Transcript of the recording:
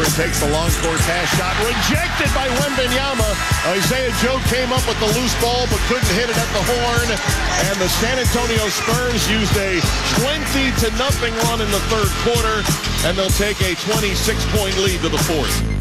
takes the long court pass shot. Rejected by Wembanyama. Isaiah Joe came up with the loose ball but couldn't hit it at the horn. And the San Antonio Spurs used a 20-0 run in the third quarter. And they'll take a 26-point lead to the fourth.